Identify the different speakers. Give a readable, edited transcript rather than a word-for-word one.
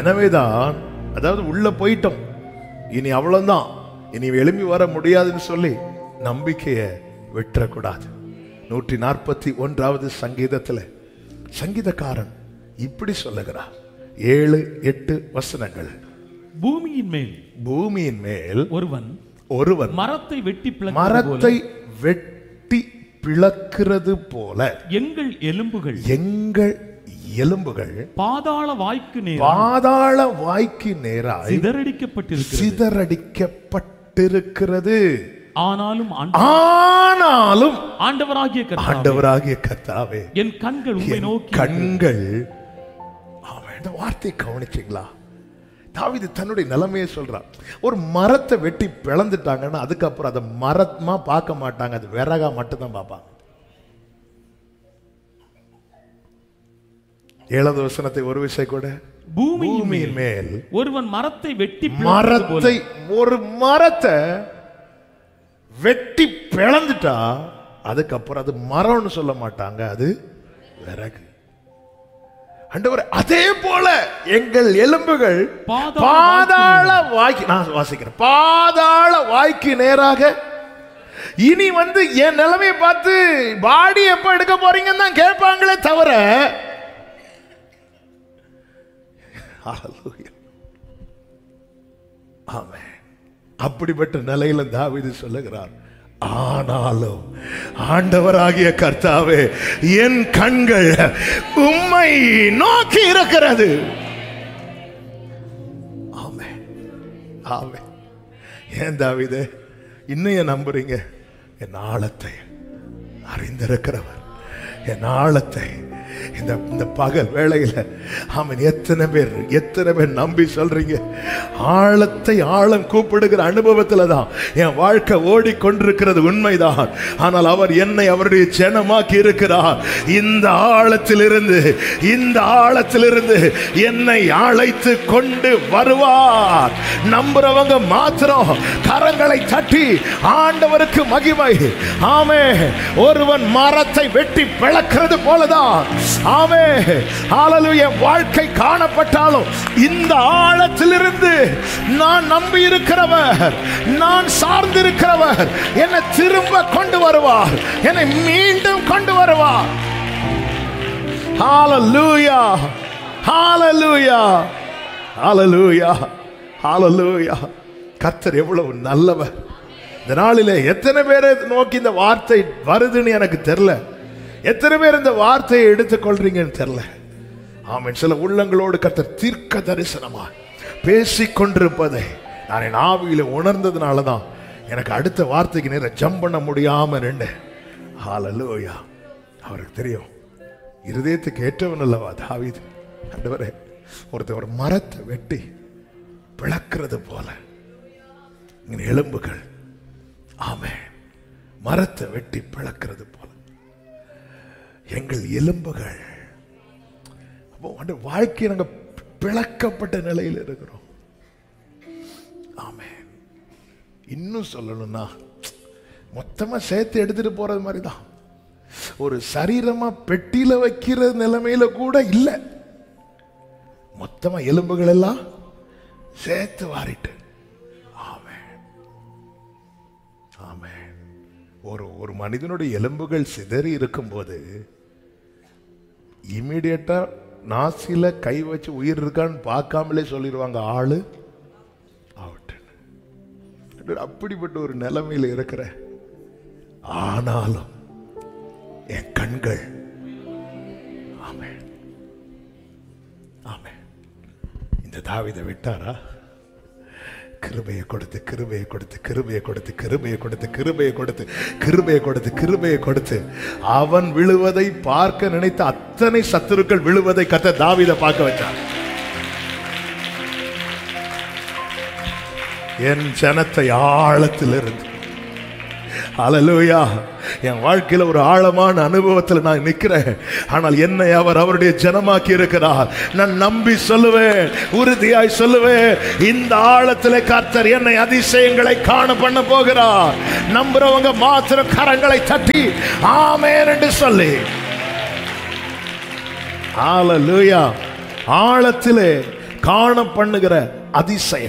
Speaker 1: எனவேதான், அதாவது உள்ள போயிட்டோம், இனி அவ்வளவுதான், இனி எழும்பி வர முடியாதுன்னு சொல்லி நம்பிக்கையை விட்டுறக்கூடாது. 141வது சங்கீதத்தில் சங்கீதக்காரன் இப்படி சொல்லுகிறார், 7-8 வசனங்கள். பூமியின் மேல் ஒருவன் மரத்தை வெட்டி பிளக்கிறது போல எங்கள் எலும்புகள் பாதாள வாய்க்கு நேராய் சிதறடிக்கப்பட்டிருக்கிறது. ஆனாலும் ஆண்டவராகிய கர்த்தாவே, என் கண்கள் உம்மை நோக்கி. கண்கள், இந்த வார்த்தையை கவனிச்சீங்களா? தாவீது தன்னுடைய நிலைமையை சொல்றான். ஒரு மரத்தை வெட்டி பிளந்துட்டாங்கன்னா அதுக்கப்புறம் அதை மரமா பார்க்க மாட்டாங்க, அது விறகா மட்டும்தான் பார்ப்பாங்க. 7வது வசனத்தை ஒரு விஷயம் கூட, பூமியின் மேல் ஒருவன் மரத்தை வெட்டி பிளந்துட்டா அதுக்கப்புறம் அது மரம்னு சொல்ல மாட்டாங்க, அது விறகு. ஆண்டவரே, அதே போல எங்கள் எலும்புகள் பாதாள வாய்க்கு, நான் வாசிக்கிறேன், பாதாள வாய்க்கு நேராக. இனி என் நிலைமையை பார்த்து பாடி எப்ப எடுக்க போறீங்கன்னு தான் கேட்பாங்களே தவிர, ஆமென், அப்படிப்பட்ட நிலையில தாவீது சொல்லுகிறார், ஆனாலும் ஆண்டவராகிய கர்த்தாவே, என் கண்கள் உம்மை நோக்கி இருக்கிறது. ஆமென், ஆமென். ஏன் தாவீதே இன்னும் ஏன் நம்புறீங்க? என் ஆழத்தை அறிந்திருக்கிறவர், என் ஆழத்தை இந்த பகல் வேளையில ஆமென் எத்தனை பேர் நம்பி சொல்றீங்க? ஆழத்தை ஆழம் கூப்பிடுகிற அனுபவத்துல தான் என் வாழ்க்கை ஓடிக்கொண்டிருக்கிறது, உண்மைதான். ஆனால் அவர் என்னை அவருடைய ஜனமாக்கி இருக்கிறார். இந்த ஆழத்திலிருந்து என்னை அழைத்து கொண்டு வருவார். நம்புறவங்க மாத்திரம் கரங்களை தட்டி ஆண்டவருக்கு மகிமை. ஆமென். ஒருவன் மரத்தை வெட்டி பிளக்கிறது போலதான் ஆமென், ஹல்லேலூயா, வாழ்க்கை காணப்பட்டாலும் இந்த ஆழத்திலிருந்து நான் நம்பி இருக்கிறவர், நான் சார்ந்திருக்கிறவர் என்னை திரும்ப கொண்டு வருவார், என்னை மீண்டும் கொண்டு வருவார். ஹல்லேலூயா, ஹல்லேலூயா, ஹல்லேலூயா, ஹல்லேலூயா. கர்த்தர் எவ்வளவு நல்லவர். இந்த நாளிலே எத்தனை பேரை நோக்கி இந்த வார்த்தை வருதுன்னு எனக்கு தெரியல. எத்தனை பேர் இந்த வார்த்தையை எடுத்துக்கொள்றீங்கன்னு தெரியல. ஆமென். சில உள்ளங்களோடு கர்த்தர் தீர்க்க தரிசனமா பேசிக்கொண்டிருப்பதை நான் என் ஆவியில உணர்ந்ததுனால தான் எனக்கு அடுத்த வார்த்தைக்கு நேரம் ஜம்ப் பண்ண முடியாம நின்று. ஹல்லேலூயா. அவருக்கு தெரியும், இருதயத்துக்கு ஏற்றவன் அல்லவா தாவீது. ஆண்டவரே, ஒருத்தர் ஒரு மரத்தை வெட்டி பிளக்கிறது போல எலும்புகள், ஆமென், மரத்தை வெட்டி பிளக்கிறது போல எங்கள் எலும்புகள். அப்போ வாழ்க்கை நாங்க பிளக்கப்பட்ட நிலையில் இருக்கிறோம். ஆமென். இன்னும் சொல்லணும்னா மொத்தமா சேர்த்து எடுத்துட்டு போறது மாதிரி தான். ஒரு சரீரமா பெட்டியில வைக்கிற நிலைமையில கூட இல்லை. மொத்தமா எலும்புகள் எல்லாம் சேர்த்து வாரிட்டு. ஆமென், ஆமென். ஒரு மனிதனுடைய எலும்புகள் சிதறி இருக்கும் போது இமீடியட்டா நாசில கை வச்சு உயிர் இருக்கான்னு பார்க்காமலே சொல்லிடுவாங்க, ஆளு அவுட். அப்படிப்பட்ட ஒரு நிலைமையில் இருக்கிற, ஆனாலும் என் கண்கள், ஆமென், ஆமென். இந்த தாவீதை விட்டாரா? கிருபையை கொடுத்து கிருபையை கொடுத்து கிருபையை கொடுத்து கிருபையை கொடுத்து கிருபையை கொடுத்து கிருபையை கொடுத்து கிருபையை கொடுத்து அவன் விழுவதை பார்க்க நினைத்த அத்தனை சத்துருக்கள் விழுவதை கர்த்தர் தாவீதை பார்க்க வச்சார். என் ஜனத்தை ஆழத்திலிருந்து, ஹல்லேலூயா, என் வாழ்க்கையில ஒரு ஆழமான அனுபவத்தில் நான் நிற்கிறேன். ஆனால் என்னை அவர் அவருடைய ஜனமாக்கி இருக்கிறார். நான் நம்பி சொல்லுவேன், உறுதியாய் சொல்லுவேன், இந்த ஆழத்திலே கர்த்தர் என்னை அதிசயங்களை காண பண்ண போகிறார். நம்புறவங்க மாத்திரம் கரங்களை தட்டி ஆமென் என்று சொல்லி, ஹல்லேலூயா. ஆழத்திலே காண பண்ணுகிற அதிசயம்.